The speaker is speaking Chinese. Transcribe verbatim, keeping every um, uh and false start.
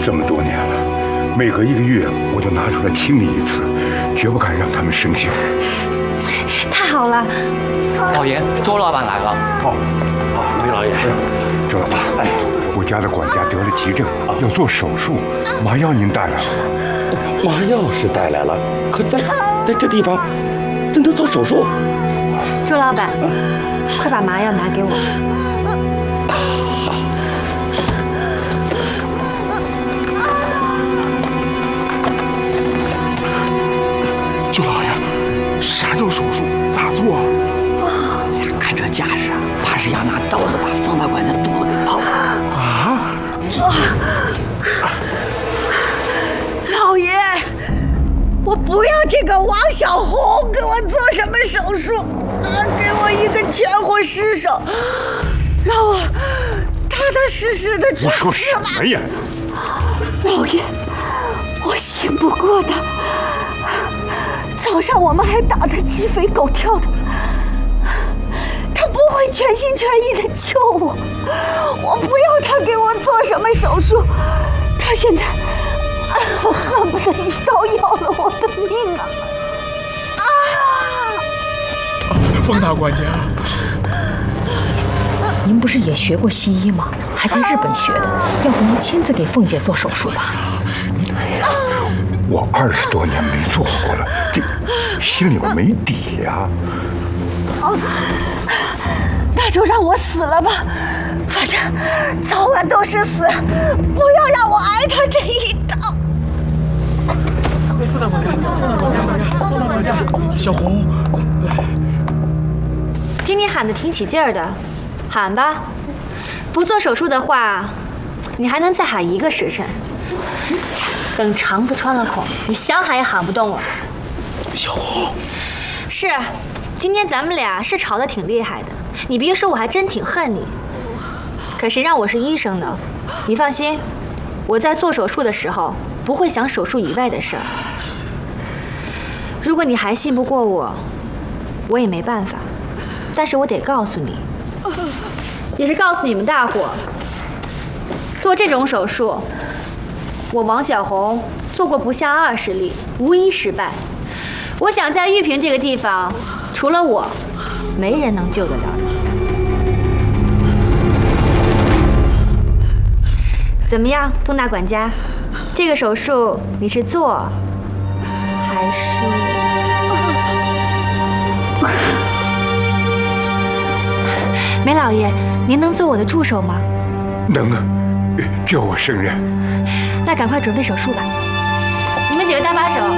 这么多年了，每隔一个月我就拿出来清理一次，绝不敢让他们生锈。 太好了， 老爷，周老板来了。 哦，好，梅老爷。周老板，哎，我家的管家得了急症，要做手术，麻药您带来了吗？ 麻药是带来了，可在在这地方，真的做手术。 周老板，快把麻药拿给我。 好。 周老爷，啥叫手术？咋做啊？ 看这架势，怕是要拿刀子把方大管家肚子给刨了。 啊！ 老爷，我不要这个王小红给我做什么手术，啊，给我一个全活尸首，让我踏踏实实的去死吧。 我说什么呀？ 老爷，我信不过他。早上我们还打得鸡飞狗跳的，他不会全心全意的救我。我不要他给我做什么手术，他现在恨不得一刀要了我的命啊！啊！ 方大管家， 您不是也学过西医吗？还在日本学的，要不您亲自给凤姐做手术吧？ 哎呀，我二十多年没做过了，这心里边没底呀。 哦，那就让我死了吧，反正早晚都是死，不要让我挨他这一刀。 方大管家，方大管家，方大管家，小红，来。 听你喊得挺起劲儿的，喊吧。不做手术的话，你还能再喊一个时辰。等肠子穿了孔，你想喊也喊不动了。 小红， 是，今天咱们俩是吵得挺厉害的。你别说，我还真挺恨你。可谁让我是医生呢？你放心，我在做手术的时候不会想手术以外的事儿。如果你还信不过我，我也没办法。但是我得告诉你，也是告诉你们大伙，做这种手术，我王小红做过不下二十例，无一失败。我想在玉屏这个地方，除了我，没人能救得了你。怎么样，风大管家？这个手术你是做还是？梅老爷，您能做我的助手吗？ 能啊，这我胜任。 那赶快准备手术吧。你们几个搭把手，